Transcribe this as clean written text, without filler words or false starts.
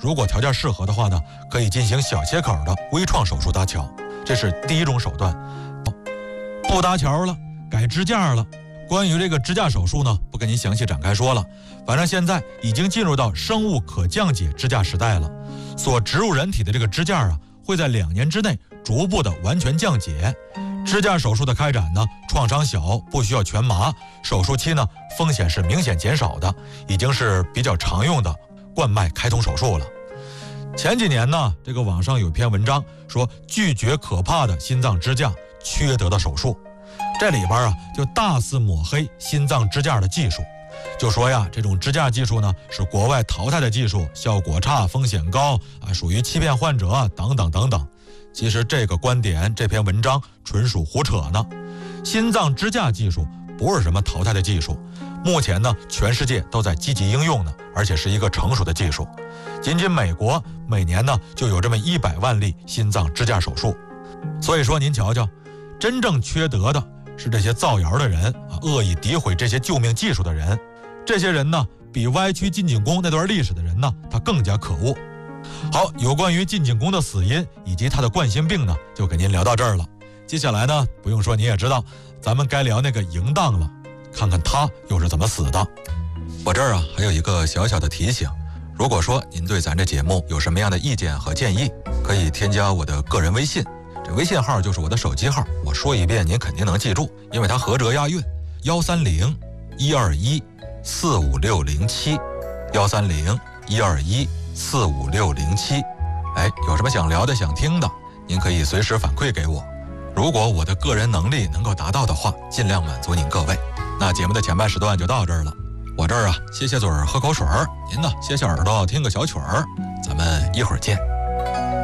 如果条件适合的话呢，可以进行小切口的微创手术搭桥，这是第一种手段。不搭桥了，改支架了。关于这个支架手术呢，不跟您详细展开说了。反正现在已经进入到生物可降解支架时代了。所植入人体的这个支架啊，会在2年之内逐步的完全降解。支架手术的开展呢，创伤小，不需要全麻，手术期呢风险是明显减少的，已经是比较常用的冠脉开通手术了。前几年呢，这个网上有篇文章说拒绝可怕的心脏支架缺德的手术，这里边啊就大肆抹黑心脏支架的技术，就说呀这种支架技术呢是国外淘汰的技术，效果差，风险高啊，属于欺骗患者啊等等等等。其实这个观点，这篇文章纯属胡扯呢。心脏支架技术不是什么淘汰的技术，目前呢全世界都在积极应用呢，而且是一个成熟的技术。仅仅美国每年呢就有这么100万例心脏支架手术。所以说您瞧瞧，真正缺德的是这些造谣的人啊，恶意诋毁这些救命技术的人。这些人呢比歪曲晋景公那段历史的人呢他更加可恶。好，有关于晋景公的死因以及他的冠心病呢，就给您聊到这儿了。接下来呢，不用说你也知道，咱们该聊那个嬴荡了，看看他又是怎么死的。我这儿啊还有一个小小的提醒，如果说您对咱这节目有什么样的意见和建议，可以添加我的个人微信，这微信号就是我的手机号，我说一遍您肯定能记住，因为它合辙押韵，130-121-45607，130-121-45607。哎，有什么想聊的想听的，您可以随时反馈给我，如果我的个人能力能够达到的话，尽量满足您各位。那节目的前半时段就到这儿了，我这儿啊歇歇嘴儿喝口水儿，您呢歇歇耳朵听个小曲儿，咱们一会儿见。